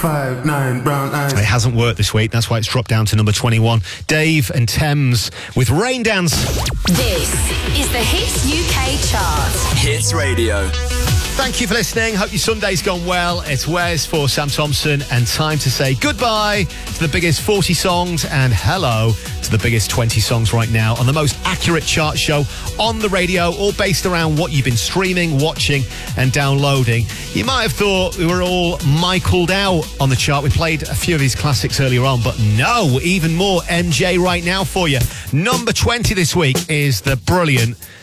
5'9", brown eyes. It hasn't worked this week, that's why it's dropped down to number 21. Dave and Thames with Rain Dance. This is the Hits UK chart. Hits Radio. Thank you for listening. Hope your Sunday's gone well. It's Wes for Sam Thompson, and time to say goodbye to the biggest 40 songs and hello to the biggest 20 songs right now on the most accurate chart show on the radio, all based around what you've been streaming, watching and downloading. You might have thought we were all Michael'd out on the chart. We played a few of his classics earlier on, but no, even more MJ right now for you. Number 20 this week is the brilliant